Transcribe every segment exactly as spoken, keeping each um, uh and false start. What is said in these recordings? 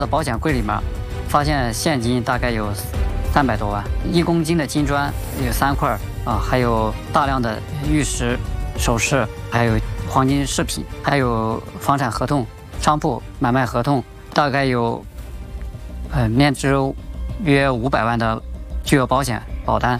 保险柜里面发现现金大概有三百多万，一公斤的金砖有三块啊，还有大量的玉石、首饰，还有黄金饰品，还有房产合同、商铺买卖合同，大概有呃面值约五百万的巨额保险保单。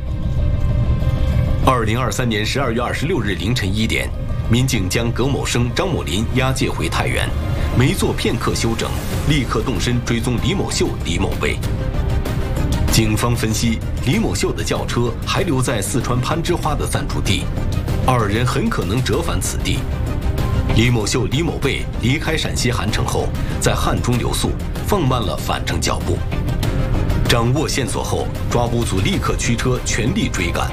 二零二三年十二月二十六日凌晨一点，民警将葛某生、张某林押解回太原，没做片刻休整，立刻动身追踪李某秀、李某卫。警方分析，李某秀的轿车还留在四川攀枝花的暂住地，二人很可能折返此地。李某秀、李某卫离开陕西韩城后，在汉中留宿，放慢了返程脚步。掌握线索后，抓捕组立刻驱车全力追赶。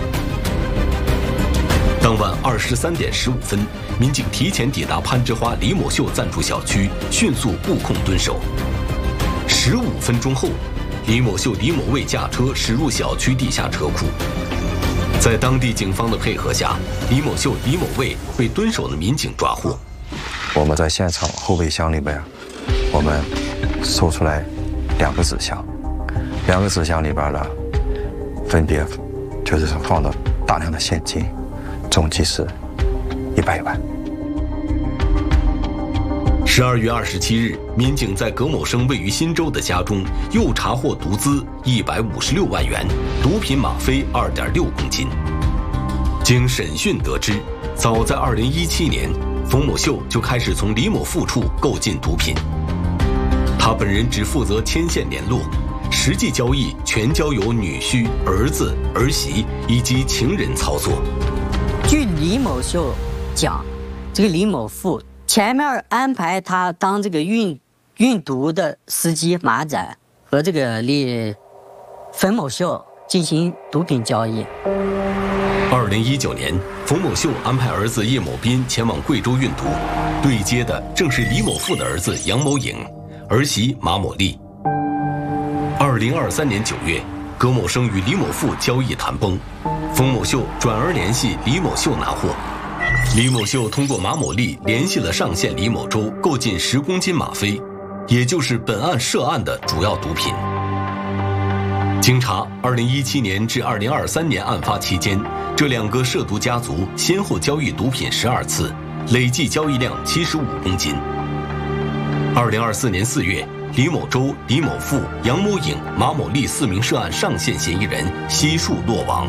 当晚二十三点十五分，民警提前抵达攀枝花李某秀暂住小区，迅速布控蹲守。十五分钟后，李某秀、李某卫驾车驶入小区地下车库。在当地警方的配合下，李某秀、李某卫被蹲守的民警抓获。 我们在现场后备箱里边，我们搜出来两个纸箱，两个纸箱里边呢，分别就是放了大量的现金。总计是一百万。 十二月二十七日，民警在葛某生位于忻州的家中又查获毒资一百五十六万元，毒品吗啡二点六公斤。经审讯得知，早在二零一七年，冯某秀就开始从李某富处购进毒品，他本人只负责牵线联络，实际交易全交由女婿、儿子、儿媳以及情人操作。 据李某秀讲，这个李某富前面安排他当这个运运毒的司机马仔，和这个李冯某秀进行毒品交易。 二零一九年，冯某秀安排儿子叶某斌前往贵州运毒，对接的正是李某富的儿子杨某颖，儿媳马某丽。二零二三年九月，葛某生与李某富交易谈崩，冯某秀转而联系李某秀拿货，李某秀通过马某丽联系了上线李某洲，购进十公斤吗啡，也就是本案涉案的主要毒品。经查，二零一七年至二零二三年案发期间，这两个涉毒家族先后交易毒品十二次，累计交易量七十五公斤。二零二四年四月，李某洲、李某富、杨某颖、马某丽四名涉案上线嫌疑人悉数落网。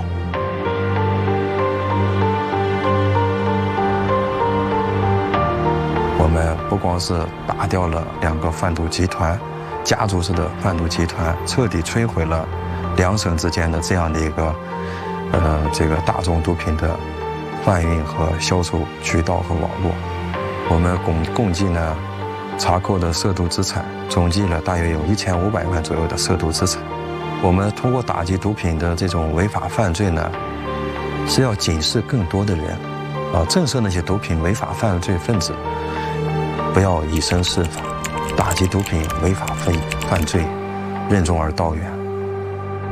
我们不光是打掉了两个贩毒集团，家族式的贩毒集团，彻底摧毁了两省之间的这样的一个，呃，这个大宗毒品的贩运和销售渠道和网络。我们共共计呢，查扣的涉毒资产总计了大约有一千五百万左右的涉毒资产。我们通过打击毒品的这种违法犯罪呢，是要警示更多的人，啊，震慑那些毒品违法犯罪分子，不要以身试法，打击毒品违法犯犯罪，任重而道远。